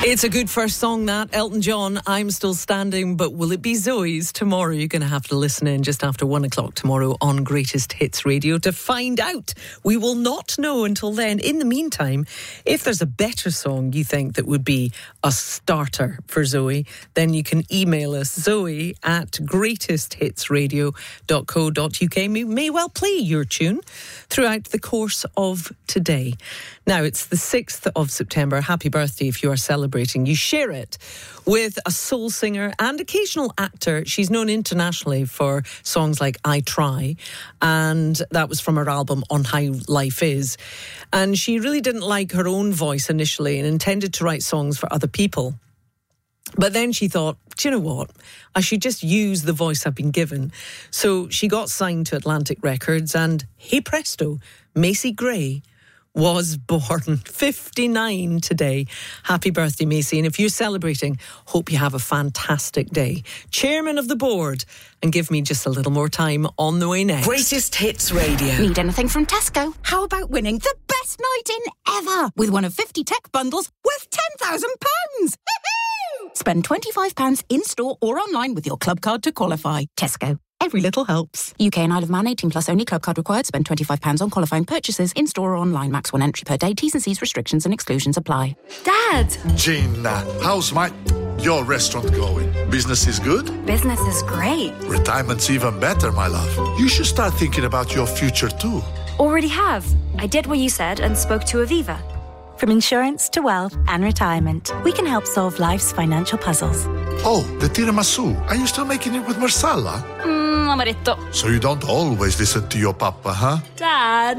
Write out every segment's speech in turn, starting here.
It's a good first song, that. Elton John, I'm Still Standing, but will it be Zoe's tomorrow? You're going to have to listen in just after 1 o'clock tomorrow on Greatest Hits Radio to find out. We will not know until then. In the meantime, if there's a better song you think that would be a starter for Zoe, then you can email us, zoe@greatesthitsradio.co.uk. We may well play your tune throughout the course of today. Now, it's the 6th of September. Happy birthday if you are celebrating. You share it with a soul singer and occasional actor. She's known internationally for songs like I Try, and that was from her album On How Life Is. And she really didn't like her own voice initially and intended to write songs for other people. But then she thought, do you know what? I should just use the voice I've been given. So she got signed to Atlantic Records, and hey presto, Macy Gray was born. 59 today. Happy birthday, Macy. And if you're celebrating, hope you have a fantastic day. Chairman of the board, and give me just a little more time on the way next. Greatest Hits Radio. Need anything from Tesco? How about winning the best night in ever with one of 50 tech bundles worth £10,000? Spend £25 in-store or online with your club card to qualify. Tesco. Every little helps. UK and Isle of Man, 18 plus only. Club card required. Spend £25 on qualifying purchases in-store or online. Max 1 entry per day. T's and C's, restrictions and exclusions apply. Dad! Gina, how's your restaurant going? Business is good? Business is great. Retirement's even better, my love. You should start thinking about your future too. Already have. I did what you said and spoke to Aviva. From insurance to wealth and retirement, we can help solve life's financial puzzles. Oh, the tiramisu. Are you still making it with marsala? Amaretto. So you don't always listen to your papa, huh? Dad.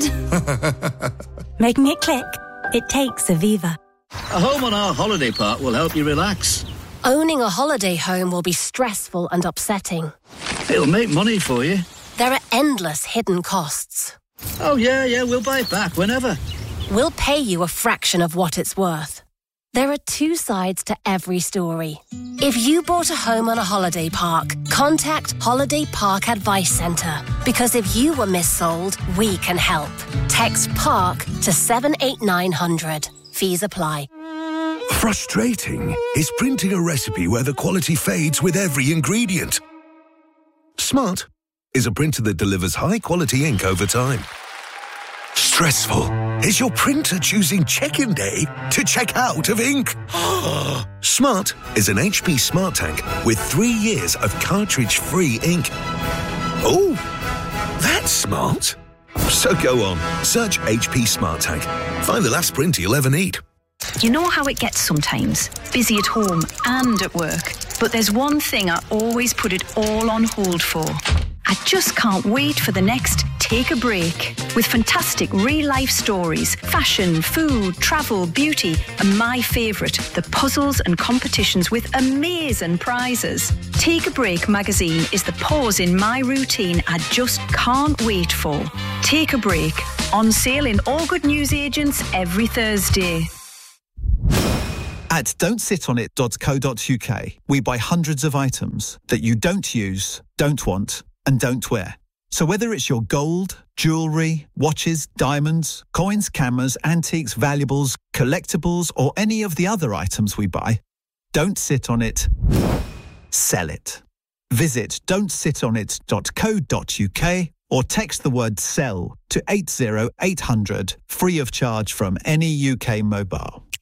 Making it click? It takes Aviva. A home on our holiday park will help you relax. Owning a holiday home will be stressful and upsetting. It'll make money for you. There are endless hidden costs. Oh, yeah, we'll buy it back whenever. We'll pay you a fraction of what it's worth. There are two sides to every story. If you bought a home on a holiday park, contact Holiday Park Advice Centre. Because if you were missold, we can help. Text PARK to 78900. Fees apply. Frustrating is printing a recipe where the quality fades with every ingredient. Smart is a printer that delivers high-quality ink over time. Stressful is your printer choosing check-in day to check out of ink. Smart is an HP Smart Tank with 3 years of cartridge-free ink. Oh, that's smart. So go on, search HP Smart Tank. Find the last printer you'll ever need. You know how it gets sometimes, busy at home and at work. But there's one thing I always put it all on hold for. I just can't wait for the next Take a Break. With fantastic real-life stories, fashion, food, travel, beauty, and my favourite, the puzzles and competitions with amazing prizes. Take a Break magazine is the pause in my routine I just can't wait for. Take a Break. On sale in all good newsagents every Thursday. At don'tsitonit.co.uk, we buy hundreds of items that you don't use, don't want, and don't wear. So whether it's your gold, jewellery, watches, diamonds, coins, cameras, antiques, valuables, collectibles, or any of the other items we buy, don't sit on it, sell it. Visit don'tsitonit.co.uk or text the word SELL to 80800 free of charge from any UK mobile.